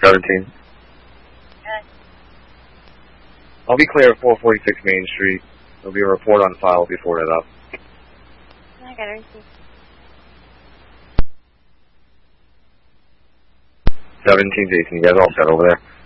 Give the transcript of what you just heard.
17. I'll be clear at 446 Main Street. There'll be a report on file before that up. I got it. 17 to 18. You guys all set over there?